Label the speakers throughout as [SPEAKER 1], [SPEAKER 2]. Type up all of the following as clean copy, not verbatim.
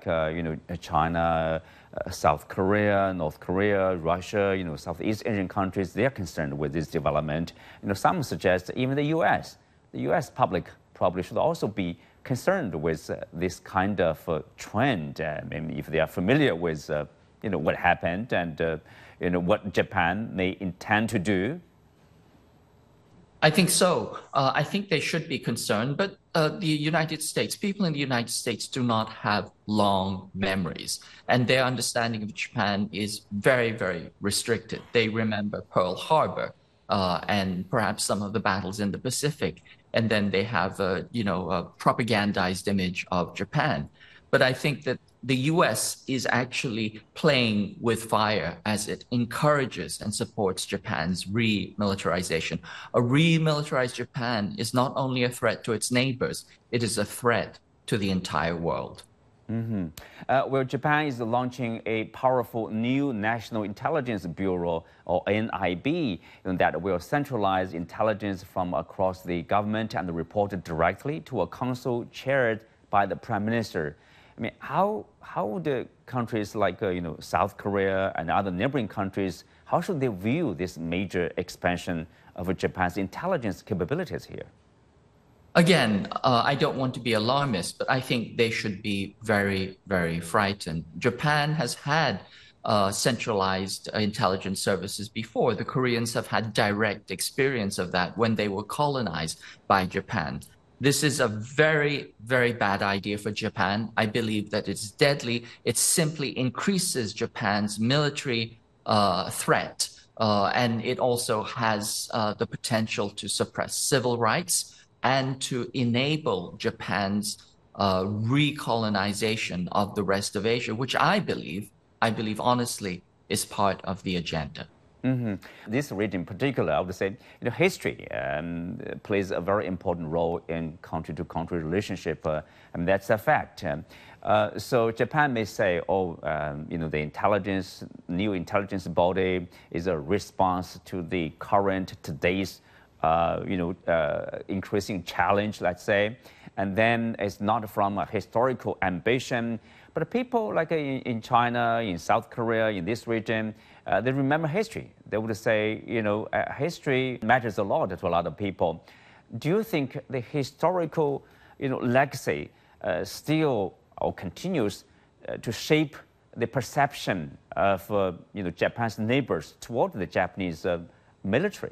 [SPEAKER 1] China, South Korea, North Korea, Russia, Southeast Asian countries, they're concerned with this development. Some suggest even the U.S. The U.S. public probably should also be concerned with this kind of trend. Maybe if they are familiar with, what happened and, what Japan may intend to do.
[SPEAKER 2] I think so. I think they should be concerned, but people in the United States do not have long memories, and their understanding of Japan is very, very restricted. They remember Pearl Harbor and perhaps some of the battles in the Pacific, and then they have a propagandized image of Japan. But I think that the U.S. is actually playing with fire as it encourages and supports Japan's remilitarization. A remilitarized Japan is not only a threat to its neighbors, it is a threat to the entire world.
[SPEAKER 1] Well, Japan is launching a powerful new National Intelligence Bureau, or NIB, that will centralize intelligence from across the government and report directly to a council chaired by the Prime Minister. How the countries like South Korea and other neighboring countries, how should they view this major expansion of Japan's intelligence capabilities here?
[SPEAKER 2] Again, I don't want to be alarmist, but I think they should be very, very frightened. Japan has had centralized intelligence services before. The Koreans have had direct experience of that when they were colonized by Japan. This is a very, very bad idea for Japan. I believe that it's deadly. It simply increases Japan's military threat, and it also has the potential to suppress civil rights and to enable Japan's recolonization of the rest of Asia, which I believe honestly is part of the agenda.
[SPEAKER 1] This region in particular, I would say, history plays a very important role in country-to-country relationship, and that's a fact. So Japan may say, the new intelligence body is a response to the today's increasing challenge, let's say, and then it's not from a historical ambition, but people like in China, in South Korea, in this region, they remember history. They would say, history matters a lot to a lot of people. Do you think the historical, legacy still or continues to shape the perception of, Japan's neighbors toward the Japanese military?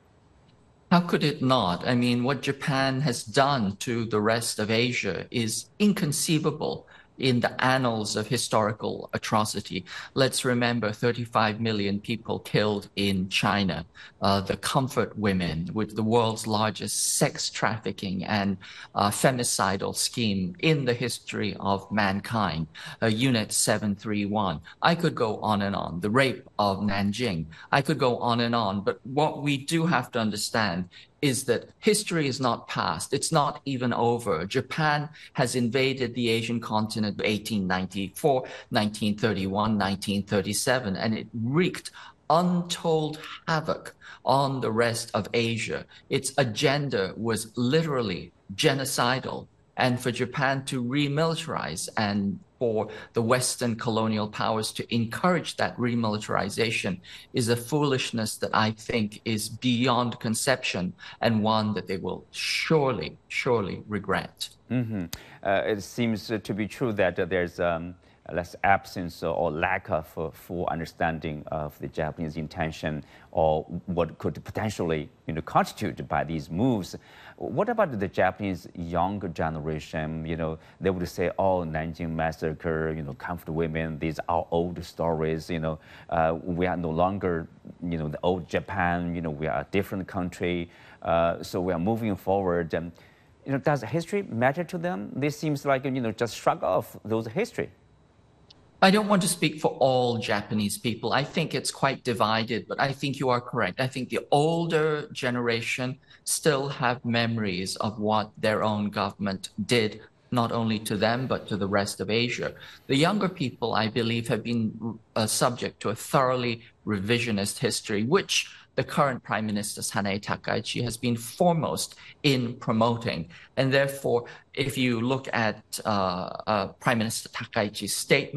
[SPEAKER 2] How could it not? I mean, what Japan has done to the rest of Asia is inconceivable in the annals of historical atrocity. Let's remember 35 million people killed in China, the comfort women with the world's largest sex trafficking and femicidal scheme in the history of mankind, Unit 731. I could go on and on, the rape of Nanjing. I could go on and on, but what we do have to understand is that history is not past. It's not even over. Japan has invaded the Asian continent in 1894, 1931, 1937, and it wreaked untold havoc on the rest of Asia. Its agenda was literally genocidal. And for Japan to remilitarize and for the Western colonial powers to encourage that remilitarization is a foolishness that I think is beyond conception and one that they will surely, surely regret.
[SPEAKER 1] It seems to be true that there's less absence or lack of full understanding of the Japanese intention or what could potentially constitute by these moves. What about the Japanese younger generation? They would say, Nanjing massacre, comfort women, these are old stories. We are no longer, the old Japan. We are a different country. So we are moving forward. And, does history matter to them? This seems like, just shrug off those history.
[SPEAKER 2] I don't want to speak for all Japanese people. I think it's quite divided, but I think you are correct. I think the older generation still have memories of what their own government did, not only to them, but to the rest of Asia. The younger people, I believe, have been subject to a thoroughly revisionist history, which the current Prime Minister Sanae Takaichi has been foremost in promoting. And therefore, if you look at Prime Minister Takaichi's statement,